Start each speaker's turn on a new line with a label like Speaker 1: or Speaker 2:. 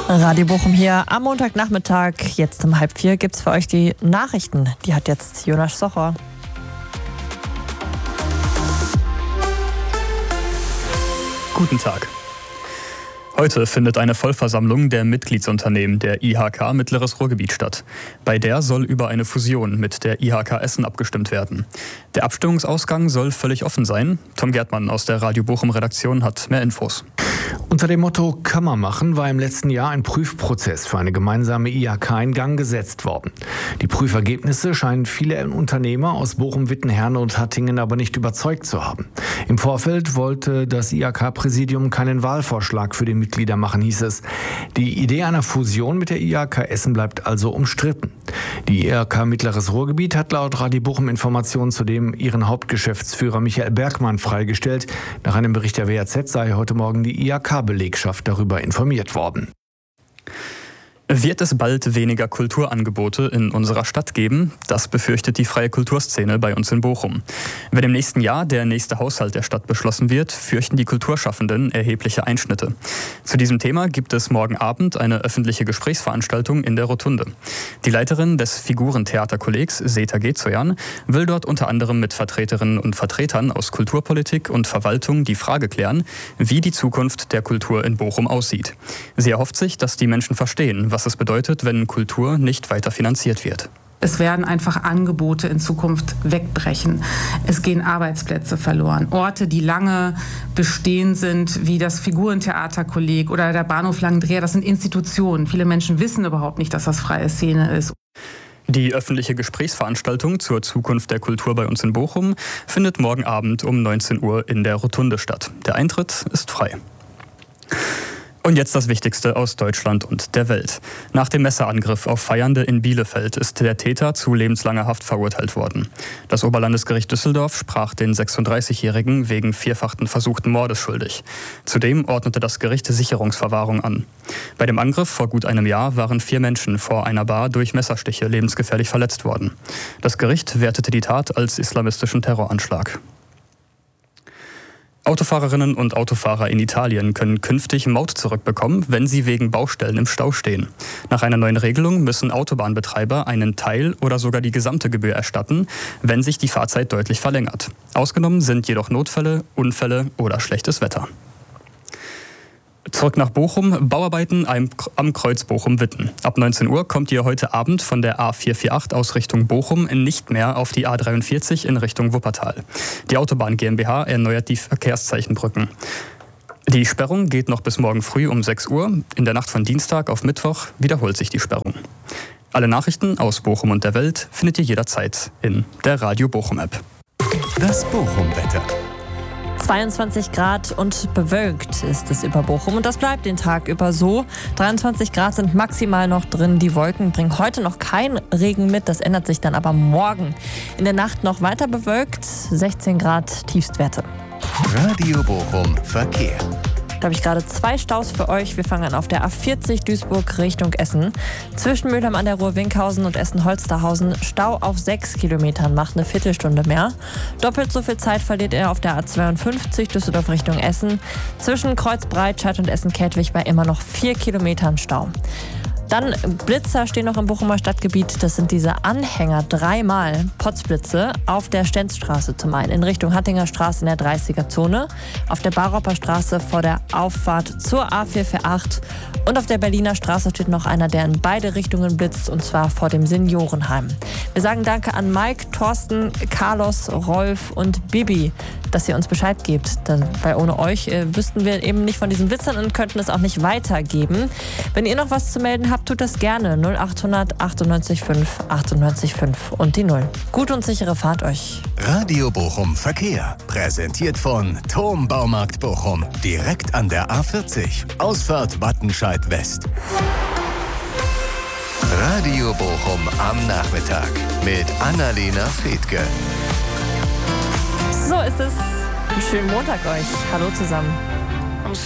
Speaker 1: Radio Bochum hier am Montagnachmittag. Jetzt um 3:30 gibt es für euch die Nachrichten. Die hat jetzt Jonas Socher.
Speaker 2: Guten Tag. Heute findet eine Vollversammlung der Mitgliedsunternehmen der IHK Mittleres Ruhrgebiet statt. Bei der soll über eine Fusion mit der IHK Essen abgestimmt werden. Der Abstimmungsausgang soll völlig offen sein. Tom Gärtmann aus der Radio Bochum Redaktion hat mehr Infos.
Speaker 3: Unter dem Motto "Kann man machen" war im letzten Jahr ein Prüfprozess für eine gemeinsame IHK in Gang gesetzt worden. Die Prüfergebnisse scheinen viele Unternehmer aus Bochum, Witten, Herne und Hattingen aber nicht überzeugt zu haben. Im Vorfeld wollte das IHK-Präsidium keinen Wahlvorschlag für die Mitglieder machen, hieß es. Die Idee einer Fusion mit der IHK Essen bleibt also umstritten. Die IHK Mittleres Ruhrgebiet hat laut Radio Bochum Informationen zudem ihren Hauptgeschäftsführer Michael Bergmann freigestellt. Nach einem Bericht der WAZ sei heute Morgen die IHK-Belegschaft darüber informiert worden.
Speaker 2: Wird es bald weniger Kulturangebote in unserer Stadt geben? Das befürchtet die freie Kulturszene bei uns in Bochum. Wenn im nächsten Jahr der nächste Haushalt der Stadt beschlossen wird, fürchten die Kulturschaffenden erhebliche Einschnitte. Zu diesem Thema gibt es morgen Abend eine öffentliche Gesprächsveranstaltung in der Rotunde. Die Leiterin des Figurentheaterkollegs, Seta Gezoyan, will dort unter anderem mit Vertreterinnen und Vertretern aus Kulturpolitik und Verwaltung die Frage klären, wie die Zukunft der Kultur in Bochum aussieht. Sie erhofft sich, dass die Menschen verstehen, was es bedeutet, wenn Kultur nicht weiter finanziert wird.
Speaker 4: Es werden einfach Angebote in Zukunft wegbrechen. Es gehen Arbeitsplätze verloren. Orte, die lange bestehen sind, wie das Figurentheaterkolleg oder der Bahnhof Langendreher, das sind Institutionen. Viele Menschen wissen überhaupt nicht, dass das freie Szene ist.
Speaker 2: Die öffentliche Gesprächsveranstaltung zur Zukunft der Kultur bei uns in Bochum findet morgen Abend um 19 Uhr in der Rotunde statt. Der Eintritt ist frei. Und jetzt das Wichtigste aus Deutschland und der Welt. Nach dem Messerangriff auf Feiernde in Bielefeld ist der Täter zu lebenslanger Haft verurteilt worden. Das Oberlandesgericht Düsseldorf sprach den 36-Jährigen wegen vierfachen versuchten Mordes schuldig. Zudem ordnete das Gericht Sicherungsverwahrung an. Bei dem Angriff vor gut einem Jahr waren 4 Menschen vor einer Bar durch Messerstiche lebensgefährlich verletzt worden. Das Gericht wertete die Tat als islamistischen Terroranschlag. Autofahrerinnen und Autofahrer in Italien können künftig Maut zurückbekommen, wenn sie wegen Baustellen im Stau stehen. Nach einer neuen Regelung müssen Autobahnbetreiber einen Teil oder sogar die gesamte Gebühr erstatten, wenn sich die Fahrzeit deutlich verlängert. Ausgenommen sind jedoch Notfälle, Unfälle oder schlechtes Wetter. Zurück nach Bochum, Bauarbeiten am Kreuz Bochum-Witten. Ab 19 Uhr kommt ihr heute Abend von der A448 aus Richtung Bochum nicht mehr auf die A43 in Richtung Wuppertal. Die Autobahn GmbH erneuert die Verkehrszeichenbrücken. Die Sperrung geht noch bis morgen früh um 6 Uhr. In der Nacht von Dienstag auf Mittwoch wiederholt sich die Sperrung. Alle Nachrichten aus Bochum und der Welt findet ihr jederzeit in der Radio Bochum-App.
Speaker 5: Das Bochum-Wetter.
Speaker 1: 22 Grad und bewölkt ist es über Bochum und das bleibt den Tag über so. 23 Grad sind maximal noch drin. Die Wolken bringen heute noch keinen Regen mit, das ändert sich dann aber morgen. In der Nacht noch weiter bewölkt, 16 Grad Tiefstwerte.
Speaker 5: Radio Bochum Verkehr.
Speaker 1: Da habe ich gerade 2 Staus für euch. Wir fangen an auf der A40 Duisburg Richtung Essen. Zwischen Mülheim an der Ruhr Winkhausen und Essen-Holsterhausen Stau auf 6 Kilometern, macht eine Viertelstunde mehr. Doppelt so viel Zeit verliert ihr auf der A52 Düsseldorf Richtung Essen. Zwischen Kreuzbreitscheid und Essen-Kettwig bei immer noch 4 Kilometern Stau. Dann Blitzer stehen noch im Bochumer Stadtgebiet. Das sind diese Anhänger, 3-mal Potzblitze auf der Stenzstraße zum einen in Richtung Hattinger Straße in der 30er-Zone, auf der Baropper Straße vor der Auffahrt zur A448 und auf der Berliner Straße steht noch einer, der in beide Richtungen blitzt, und zwar vor dem Seniorenheim. Wir sagen Danke an Mike, Thorsten, Carlos, Rolf und Bibi, dass ihr uns Bescheid gebt. Weil ohne euch wüssten wir eben nicht von diesen Blitzern und könnten es auch nicht weitergeben. Wenn ihr noch was zu melden habt, tut das gerne. 0800 98 5 98 5 und die 0. Gut und sichere Fahrt euch.
Speaker 5: Radio Bochum Verkehr. Präsentiert von Thom Baumarkt Bochum. Direkt an der A40. Ausfahrt Wattenscheid West. Radio Bochum am Nachmittag mit Annalena Fethke.
Speaker 1: So ist es. Einen schönen Montag euch. Hallo zusammen.